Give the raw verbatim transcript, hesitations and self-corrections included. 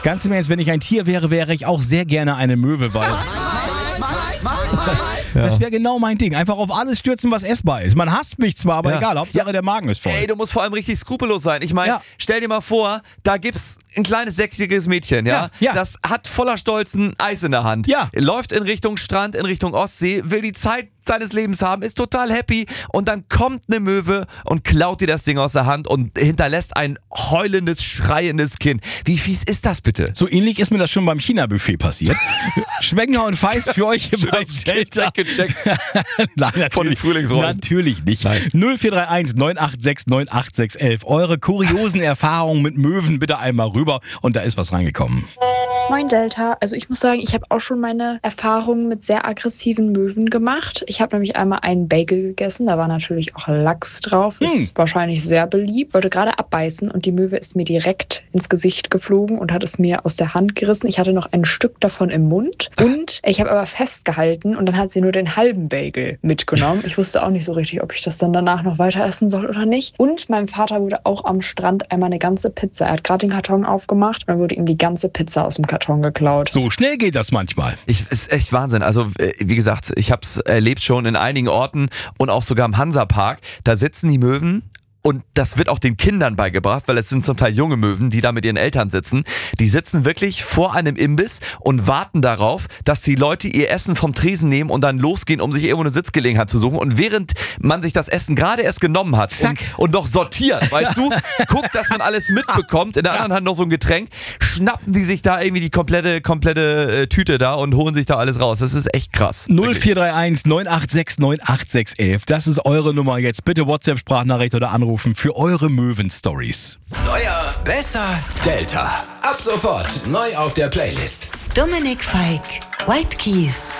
Ganz im Ernst, wenn ich ein Tier wäre, wäre ich auch sehr gerne eine Möwe, weil... Das wäre genau mein Ding. Einfach auf alles stürzen, was essbar ist. Man hasst mich zwar, aber Ja. egal. Hauptsache Ja. der Magen ist voll. Ey, du musst vor allem richtig skrupellos sein. Ich meine, Ja. stell dir mal vor, da gibt's ein kleines sechsjähriges Mädchen, ja? Ja, ja. Das hat voller Stolz ein Eis in der Hand. Ja. Läuft in Richtung Strand, in Richtung Ostsee, will die Zeit seines Lebens haben, ist total happy und dann kommt eine Möwe und klaut dir das Ding aus der Hand und hinterlässt ein heulendes, schreiendes Kind. Wie fies ist das bitte? So ähnlich ist mir das schon beim China-Buffet passiert. Schwenger und Feist für euch hier bei das Delta. weggecheckt. Nein, natürlich, Von den Frühlingsrollen. Natürlich nicht. Nein. null vier drei eins neun acht sechs neun acht sechs eins eins. Eure kuriosen Erfahrungen mit Möwen bitte einmal rüber und da ist was reingekommen. Moin Delta, also ich muss sagen, ich habe auch schon meine Erfahrungen mit sehr aggressiven Möwen gemacht. Ich habe nämlich einmal einen Bagel gegessen, da war natürlich auch Lachs drauf, ist Hm. wahrscheinlich sehr beliebt. Wollte gerade abbeißen und die Möwe ist mir direkt ins Gesicht geflogen und hat es mir aus der Hand gerissen. Ich hatte noch ein Stück davon im Mund und ich habe aber festgehalten und dann hat sie nur den halben Bagel mitgenommen. Ich wusste auch nicht so richtig, ob ich das dann danach noch weiter essen soll oder nicht. Und meinem Vater wurde auch am Strand einmal eine ganze Pizza, er hat gerade den Karton aufgemacht und dann wurde ihm die ganze Pizza aus dem Karton geklaut. So schnell geht das manchmal. Ich, ist echt Wahnsinn. Also, äh, wie gesagt, ich habe es erlebt schon in einigen Orten und auch sogar im Hansapark. Da sitzen die Möwen. Und das wird auch den Kindern beigebracht, weil es sind zum Teil junge Möwen, die da mit ihren Eltern sitzen. Die sitzen wirklich vor einem Imbiss und warten darauf, dass die Leute ihr Essen vom Tresen nehmen und dann losgehen, um sich irgendwo eine Sitzgelegenheit zu suchen. Und während man sich das Essen gerade erst genommen hat und, und noch sortiert, weißt du, guckt, dass man alles mitbekommt, in der anderen Hand noch so ein Getränk, schnappen die sich da irgendwie die komplette, komplette äh, Tüte da und holen sich da alles raus. Das ist echt krass. null vier drei eins neun acht sechs neun acht sechs eins eins. Das ist eure Nummer jetzt. Bitte WhatsApp-Sprachnachricht oder Anruf für eure Möwen-Stories. Neuer, besser, Delta. Ab sofort neu auf der Playlist. Dominik Feick, White Keys.